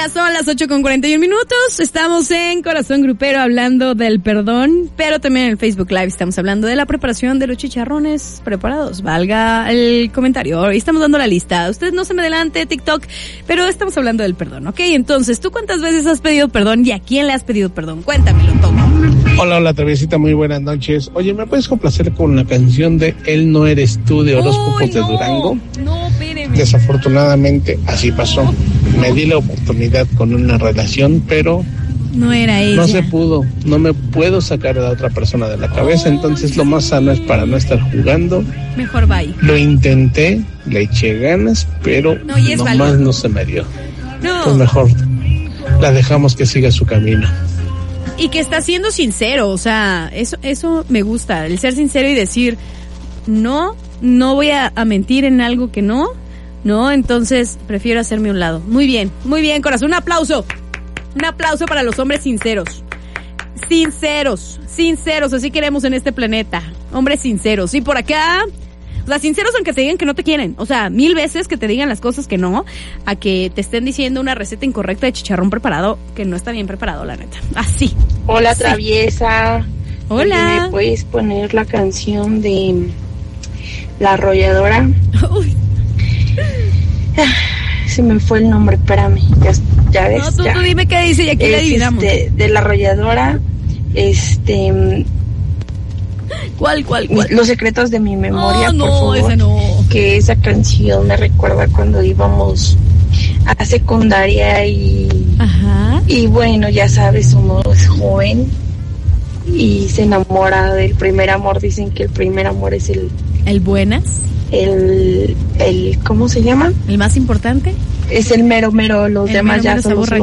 Ya son las 8:41. Estamos en Corazón Grupero hablando del perdón, pero también en el Facebook Live estamos hablando de la preparación de los chicharrones preparados. Valga el comentario. Hoy estamos dando la lista. Ustedes no se me adelante, TikTok, pero estamos hablando del perdón, ¿ok? Entonces, ¿tú cuántas veces has pedido perdón y a quién le has pedido perdón? Cuéntamelo todo. Hola, Traviesita, muy buenas noches. Oye, ¿me puedes complacer con la canción de Él no eres tú de Horóscopos de Durango? No, espéreme. Desafortunadamente, así pasó. Me di la oportunidad con una relación, pero no era ella. No se pudo. No me puedo sacar a la otra persona de la cabeza, entonces lo más sano es para no estar jugando. Mejor bye. Lo intenté, le eché ganas, pero nomás no se me dio. No. Pues mejor la dejamos que siga su camino. Y que está siendo sincero, o sea, eso me gusta, el ser sincero y decir, no voy a mentir en algo que no, entonces prefiero hacerme a un lado. Muy bien, corazón, un aplauso para los hombres sinceros, así queremos en este planeta, hombres sinceros. Y por acá, o sea, sinceros aunque te digan que no te quieren, o sea, 1000 veces que te digan las cosas que no, a que te estén diciendo una receta incorrecta de chicharrón preparado, que no está bien preparado, la neta. Así. Hola, Traviesa. Hola. ¿Me puedes poner la canción de La Arrolladora? Uy. Se me fue el nombre, espérame, ya ves. No, tú dime qué dice y aquí le adivinamos. De La Arrolladora, ¿Cuál? Los secretos de mi memoria, por favor. Esa no. Que esa canción me recuerda cuando íbamos a secundaria y... Ajá. Y bueno, ya sabes, uno es joven y se enamora del primer amor. Dicen que el primer amor es ¿El buenas? El ¿cómo se llama? ¿El más importante? Es el mero, los demás ya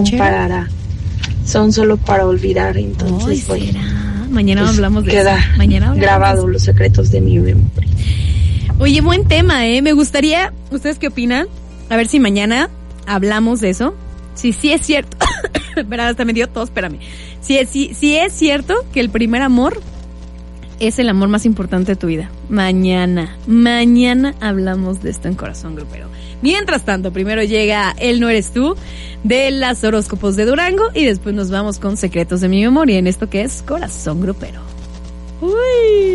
son solo para olvidar, entonces bueno. Mañana pues hablamos de queda eso. Mañana grabado los secretos de mi memoria. Oye, buen tema, me gustaría, ¿ustedes qué opinan? A ver si mañana hablamos de eso. Si sí es cierto, espera, hasta me dio tos, espérame. Si es cierto que el primer amor es el amor más importante de tu vida. Mañana hablamos de esto en Corazón Grupero. Mientras tanto, primero llega Él no eres tú, de las Horóscopos de Durango, y después nos vamos con Secretos de mi memoria, en esto que es Corazón Grupero. Uy.